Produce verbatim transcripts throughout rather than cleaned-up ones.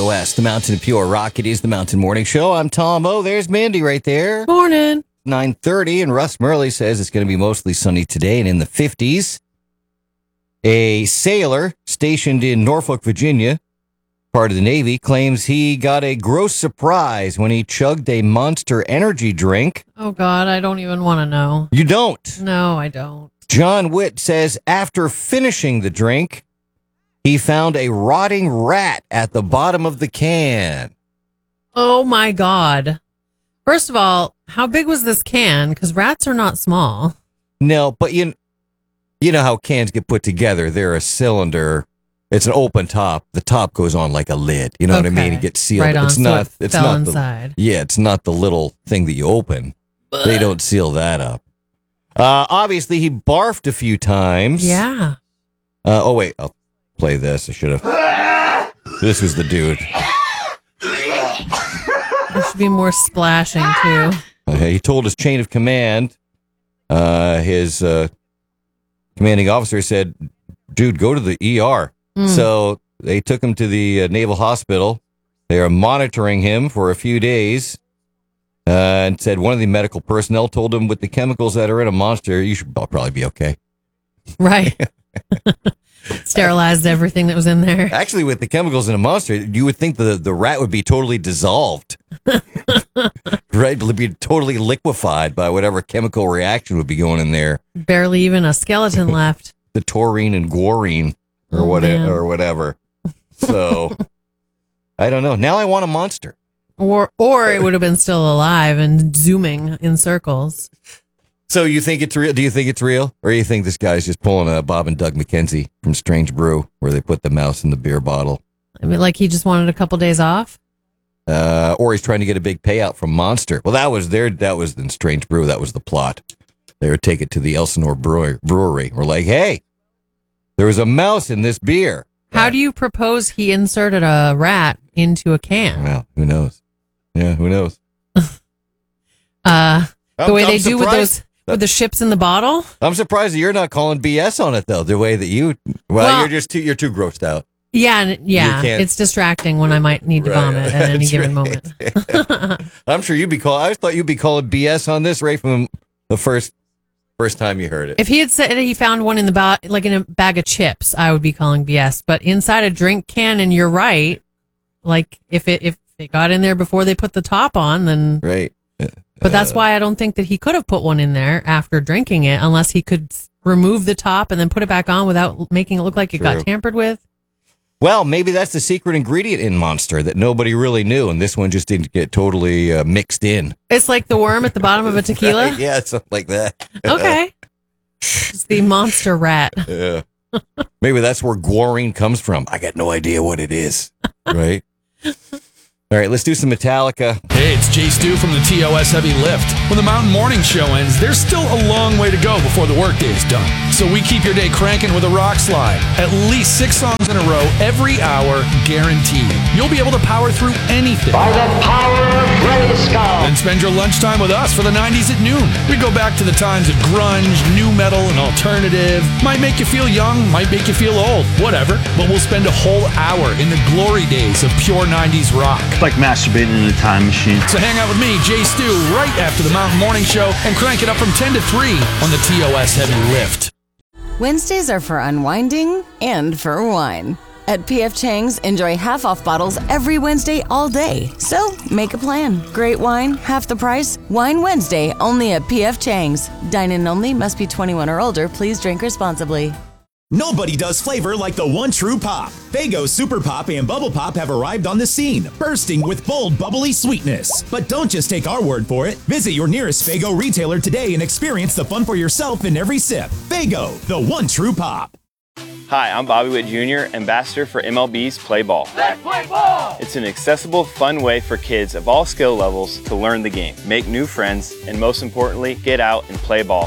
O S, the Mountain of Pure Rock. It is the Mountain Morning Show. I'm Tom O. There's Mandy right there. Morning. nine thirty, and Russ Murley says it's going to be mostly sunny today and in the fifties. A sailor stationed in Norfolk, Virginia, part of the Navy, claims he got a gross surprise when he chugged a Monster energy drink. Oh, God, I don't even want to know. You don't? No, I don't. John Witt says after finishing the drink, he found a rotting rat at the bottom of the can. Oh, my God. First of all, how big was this can? Because rats are not small. No, but you, you know how cans get put together. They're a cylinder. It's an open top. The top goes on like a lid. You know Okay. what I mean? It gets sealed. Right on, it's so not. it It's fell not inside. the. Yeah, it's not the little thing that you open. They don't seal that up. Uh, obviously, he barfed a few times. Yeah. Uh, oh wait, I'll play this. I should have. This was the dude. There should be more splashing, too. Uh, he told his chain of command. Uh, his uh, commanding officer said, "Dude, go to the E R." Mm. So they took him to the uh, Naval Hospital. They are monitoring him for a few days. Uh, and said one of the medical personnel told him with the chemicals that are in a Monster, you should probably be okay. Right. Sterilized everything that was in there. Actually, with the chemicals in a Monster, you would think the, the rat would be totally dissolved. Right? It would be totally liquefied by whatever chemical reaction would be going in there. Barely even a skeleton left. The taurine and guarine or, Oh, what, man. or whatever. So, I don't know. Now I want a Monster. Or or it would have been still alive and zooming in circles. So you think it's real? Do you think it's real? Or you think this guy's just pulling a Bob and Doug McKenzie from Strange Brew where they put the mouse in the beer bottle? I mean, like he just wanted a couple days off? Uh, or he's trying to get a big payout from Monster. Well, that was their, that was in Strange Brew. That was the plot. They would take it to the Elsinore Brewery. brewery. We're like, hey, there was a mouse in this beer. How do you propose he inserted a rat into a can? Well, who knows? Yeah, who knows? Uh, the I'm- way they I'm do with surprised- those with the ships in the bottle? I'm surprised that you're not calling B S on it though. The way that you, well, Well- you're just too, you're too grossed out. Yeah, and yeah, can't- it's distracting when I might need to Right. vomit at any That's given right. moment. I'm sure you'd be calling. I thought you'd be calling B S on this right from the first first time you heard it. If he had said he found one in the ba- like in a bag of chips, I would be calling B S. But inside a drink can, and you're right. Like if it if it got in there before they put the top on, then Right. But that's why I don't think that he could have put one in there after drinking it, unless he could s- remove the top and then put it back on without making it look like it True. got tampered with. Well, maybe that's the secret ingredient in Monster that nobody really knew, and this one just didn't get totally uh, mixed in. It's like the worm at the bottom of a tequila. Right? Yeah, something like that. Okay. It's the monster rat. Yeah. Maybe that's where guarine comes from. I got no idea what it is. Right? All right, let's do some Metallica. Hey, it's Jay Stu from the T O S Heavy Lift. When the Mountain Morning Show ends, there's still a long way to go before the workday is done. So we keep your day cranking with a rock slide. At least six songs in a row, every hour, guaranteed. You'll be able to power through anything. By the power of Grayskull. Then spend your lunchtime with us for the nineties at noon. We go back to the times of grunge, new metal, and alternative. Might make you feel young, might make you feel old, whatever. But we'll spend a whole hour in the glory days of pure nineties rock. Like masturbating in a time machine. So hang out with me, Jay Stu, right after the Mountain Morning Show and crank it up from ten to three on the T O S Heavy Lift. Wednesdays are for unwinding and for wine. At P F Chang's, enjoy half-off bottles every Wednesday all day. So, make a plan. Great wine, half the price. Wine Wednesday, only at P F Chang's. Dine-in only, must be twenty-one or older. Please drink responsibly. Nobody does flavor like the one true pop. Faygo Super Pop and Bubble Pop have arrived on the scene, bursting with bold, bubbly sweetness. But don't just take our word for it. Visit your nearest Faygo retailer today and experience the fun for yourself in every sip. Faygo, the one true pop. Hi, I'm Bobby Witt Junior, ambassador for M L B's Play Ball. Let's play ball! It's an accessible, fun way for kids of all skill levels to learn the game, make new friends, and most importantly, get out and play ball.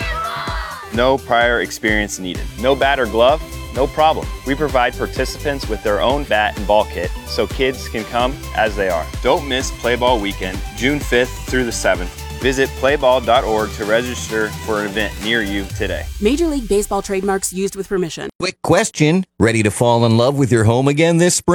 No prior experience needed. No bat or glove? No problem. We provide participants with their own bat and ball kit so kids can come as they are. Don't miss Play Ball Weekend, June fifth through the seventh. Visit play ball dot org to register for an event near you today. Major League Baseball trademarks used with permission. Quick question. Ready to fall in love with your home again this spring?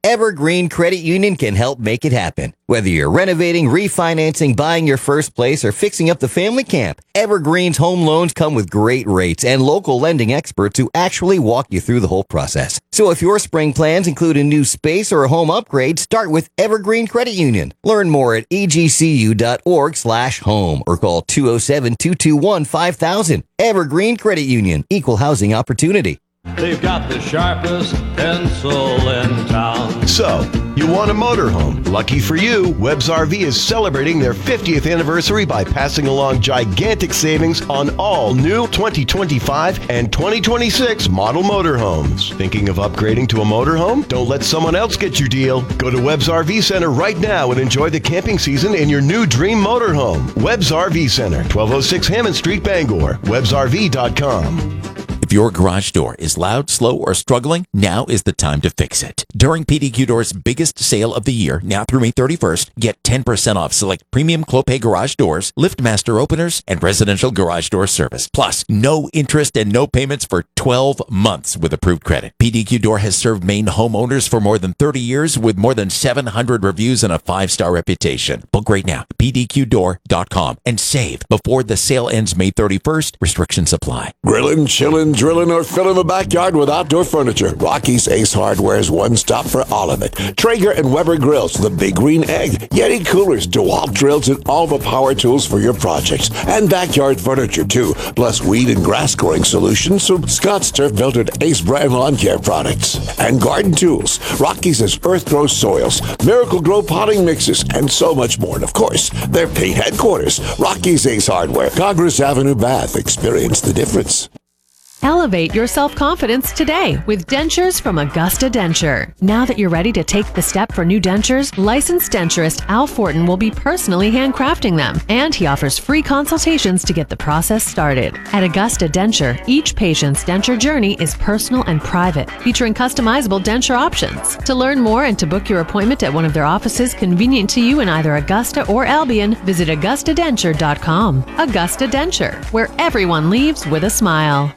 Evergreen Credit Union can help make it happen. Whether you're renovating, refinancing, buying your first place, or fixing up the family camp, Evergreen's home loans come with great rates and local lending experts who actually walk you through the whole process. So if your spring plans include a new space or a home upgrade, start with Evergreen Credit Union. Learn more at e g c u dot org slash home or call two oh seven, two two one, five thousand. Evergreen Credit Union, equal housing opportunity. They've got the sharpest pencil in town. So, you want a motorhome? Lucky for you, Webb's R V is celebrating their fiftieth anniversary by passing along gigantic savings on all new twenty twenty-five and twenty twenty-six model motorhomes. Thinking of upgrading to a motorhome? Don't let someone else get your deal. Go to Webb's R V Center right now and enjoy the camping season in your new dream motorhome. Webb's R V Center, twelve oh six Hammond Street, Bangor. Webbs R V dot com. If your garage door is loud, slow, or struggling, now is the time to fix it. During P D Q Door's biggest sale of the year, now through May thirty-first, get ten percent off select premium Clopay garage doors, LiftMaster openers, and residential garage door service. Plus, no interest and no payments for twelve months with approved credit. P D Q Door has served Maine homeowners for more than thirty years with more than seven hundred reviews and a five-star reputation. Book right now, p d q door dot com, and save before the sale ends May thirty-first. Restrictions apply. Grillin', chillin', drilling, or filling the backyard with outdoor furniture, Rocky's Ace Hardware is one stop for all of it. Traeger and Weber grills, the Big Green Egg, Yeti coolers, DeWalt drills, and all the power tools for your projects. And backyard furniture, too, plus weed and grass growing solutions from Scott's Turf Built and Ace brand lawn care products. And garden tools. Rocky's has Earth Grow soils, Miracle Grow potting mixes, and so much more. And of course, their paint headquarters, Rocky's Ace Hardware, Congress Avenue, Bath. Experience the difference. Elevate your self-confidence today with dentures from Augusta Denture. Now that you're ready to take the step for new dentures, licensed denturist Al Fortin will be personally handcrafting them, and he offers free consultations to get the process started. At Augusta Denture, each patient's denture journey is personal and private, featuring customizable denture options. To learn more and to book your appointment at one of their offices convenient to you in either Augusta or Albion, visit augusta denture dot com. Augusta Denture, where everyone leaves with a smile.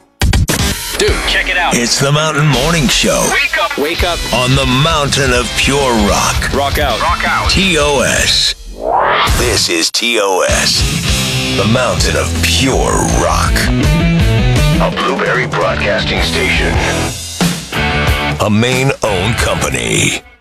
Dude, check it out. It's the Mountain Morning Show. Wake up. Wake up. On the mountain of pure rock. Rock out. Rock out. T O S. This is T O S. The mountain of pure rock. A Blueberry Broadcasting Station. A Maine-owned company.